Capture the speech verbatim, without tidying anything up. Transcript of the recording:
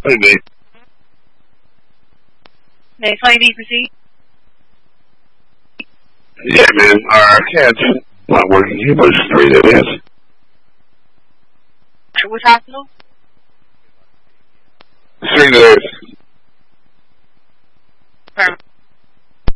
Hey, man. May twenty B proceed? Yeah, man. Our cat's not working. He was straight at us. Which hospital? Straight at us.